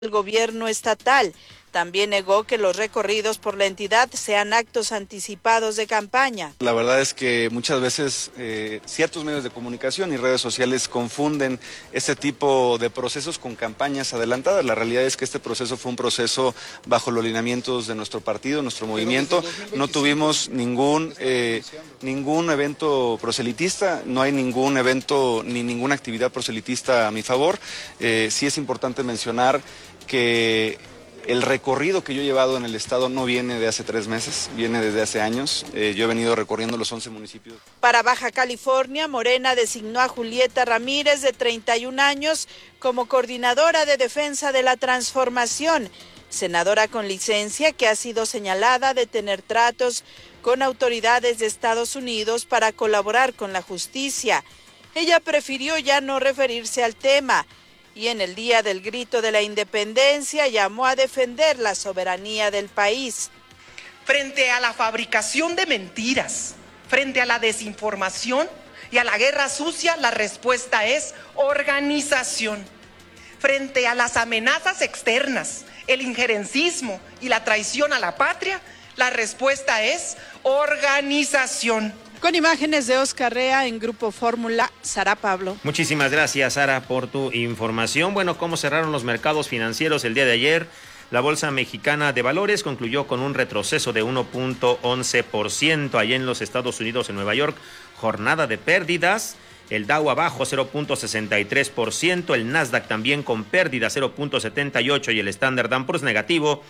el gobierno estatal. También negó que los recorridos por la entidad sean actos anticipados de campaña. La verdad es que muchas veces ciertos medios de comunicación y redes sociales confunden este tipo de procesos con campañas adelantadas. La realidad es que este proceso fue un proceso bajo los lineamientos de nuestro partido, nuestro movimiento. No tuvimos ningún evento proselitista, no hay ningún evento ni ninguna actividad proselitista a mi favor. Sí es importante mencionar que el recorrido que yo he llevado en el estado no viene de hace 3 meses, viene desde hace años. Yo he venido recorriendo los 11 municipios. Para Baja California, Morena designó a Julieta Ramírez, de 31 años, como coordinadora de defensa de la transformación, senadora con licencia que ha sido señalada de tener tratos con autoridades de Estados Unidos para colaborar con la justicia. Ella prefirió ya no referirse al tema, y en el Día del Grito de la Independencia llamó a defender la soberanía del país. Frente a la fabricación de mentiras, frente a la desinformación y a la guerra sucia, la respuesta es organización. Frente a las amenazas externas, el injerencismo y la traición a la patria, la respuesta es organización. Con imágenes de Oscar Rea en Grupo Fórmula, Sara Pablo. Muchísimas gracias, Sara, por tu información. Bueno, ¿cómo cerraron los mercados financieros el día de ayer? La Bolsa Mexicana de Valores concluyó con un retroceso de 1.11% allá en los Estados Unidos, en Nueva York. Jornada de pérdidas. El Dow abajo 0.63%, el Nasdaq también con pérdida 0.78% y el Standard & Poor's negativo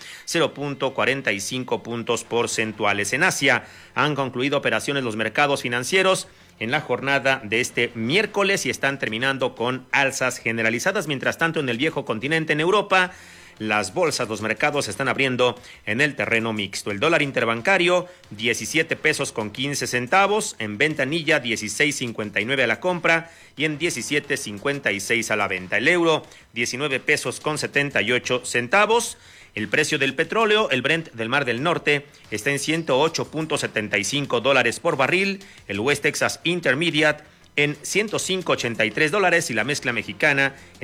0.45 puntos porcentuales. En Asia han concluido operaciones los mercados financieros en la jornada de este miércoles y están terminando con alzas generalizadas. Mientras tanto, en el viejo continente, en Europa, las bolsas, los mercados se están abriendo en el terreno mixto. El dólar interbancario, 17 pesos con 15 centavos. En ventanilla, 16.59 a la compra y en 17.56 a la venta. El euro, 19 pesos con 78 centavos. El precio del petróleo, el Brent del Mar del Norte, está en $108.75 por barril. El West Texas Intermediate en $105.83 y la mezcla mexicana en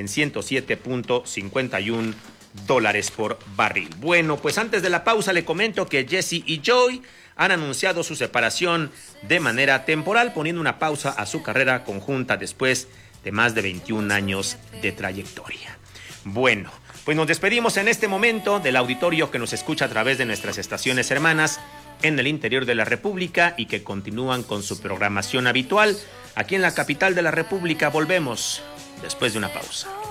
$107.51 por barril. Bueno, pues antes de la pausa le comento que Jessie y Joy han anunciado su separación de manera temporal, poniendo una pausa a su carrera conjunta después de más de 21 años de trayectoria. Bueno, pues nos despedimos en este momento del auditorio que nos escucha a través de nuestras estaciones hermanas en el interior de la República y que continúan con su programación habitual. Aquí en la capital de la República volvemos después de una pausa.